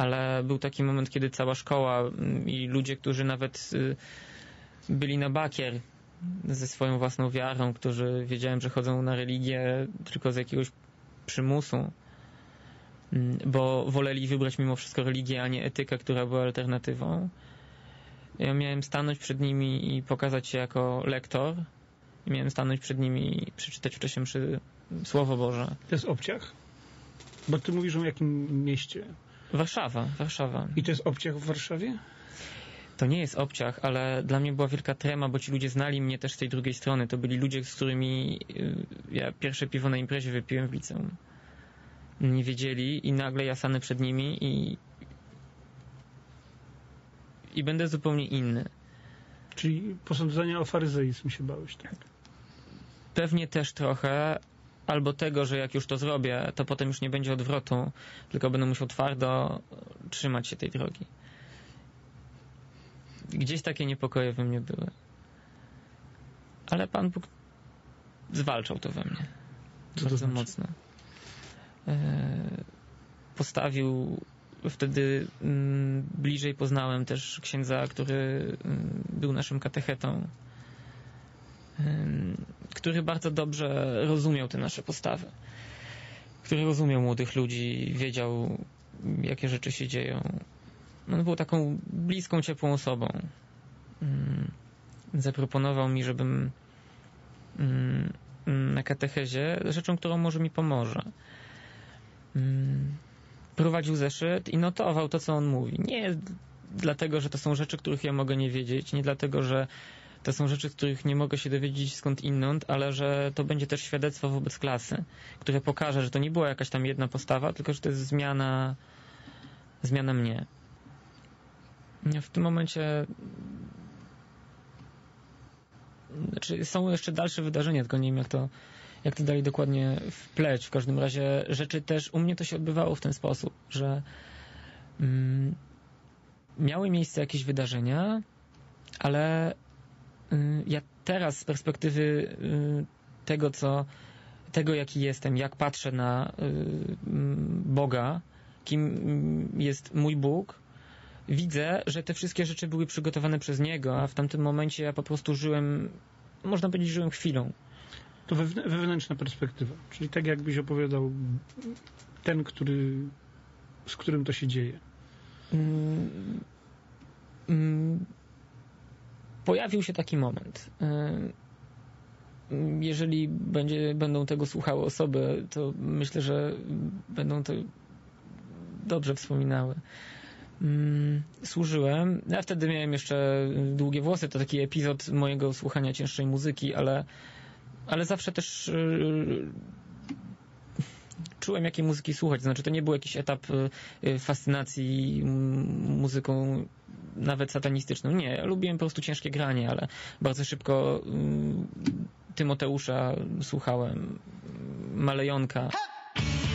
ale był taki moment, kiedy cała szkoła i ludzie, którzy nawet byli na bakier ze swoją własną wiarą, którzy wiedziałem, że chodzą na religię tylko z jakiegoś przymusu, bo woleli wybrać mimo wszystko religię, a nie etykę, która była alternatywą. Ja miałem stanąć przed nimi i pokazać się jako lektor. I miałem stanąć przed nimi i przeczytać wcześniej Słowo Boże. To jest obciach? Bo ty mówisz o jakim mieście? Warszawa. I to jest obciach w Warszawie? To nie jest obciach, ale dla mnie była wielka trema, bo ci ludzie znali mnie też z tej drugiej strony. To byli ludzie, z którymi ja pierwsze piwo na imprezie wypiłem w liceum. Nie wiedzieli i nagle ja stanę przed nimi i będę zupełnie inny. Czyli posądzenia o faryzeizm się bałeś, tak? Pewnie też trochę, albo tego, że jak już to zrobię, to potem już nie będzie odwrotu, tylko będę musiał twardo trzymać się tej drogi. Gdzieś takie niepokoje we mnie były. Ale Pan Bóg zwalczał to we mnie. Bardzo mocno. Postawił wtedy bliżej poznałem też księdza, który był naszym katechetą, który bardzo dobrze rozumiał te nasze postawy, który rozumiał młodych ludzi, wiedział, jakie rzeczy się dzieją. On był taką bliską, ciepłą osobą. Zaproponował mi, żebym na katechezie, rzeczą, którą może mi pomoże, prowadził zeszyt i notował to, co on mówi. Nie dlatego, że to są rzeczy, których ja mogę nie wiedzieć, nie dlatego, że to są rzeczy, z których nie mogę się dowiedzieć skąd inąd, ale że to będzie też świadectwo wobec klasy, które pokaże, że to nie była jakaś tam jedna postawa, tylko że to jest zmiana mnie. W tym momencie są jeszcze dalsze wydarzenia, tylko nie wiem, jak to dalej dokładnie wpleć. W każdym razie rzeczy też, u mnie to się odbywało w ten sposób, że miały miejsce jakieś wydarzenia, ale ja teraz z perspektywy tego jaki jestem, jak patrzę na Boga, kim jest mój Bóg, widzę, że te wszystkie rzeczy były przygotowane przez Niego, a w tamtym momencie ja po prostu żyłem, można powiedzieć, żyłem chwilą. To wewnętrzna perspektywa. Czyli tak jakbyś opowiadał ten, z którym to się dzieje. Pojawił się taki moment. Jeżeli będą tego słuchały osoby, to myślę, że będą to dobrze wspominały. Służyłem. Ja wtedy miałem jeszcze długie włosy. To taki epizod mojego słuchania cięższej muzyki, ale zawsze też czułem, jakiej muzyki słuchać. Znaczy, to nie był jakiś etap fascynacji muzyką nawet satanistyczną. Nie, ja lubiłem po prostu ciężkie granie, ale bardzo szybko Tymoteusza słuchałem, Malejonka.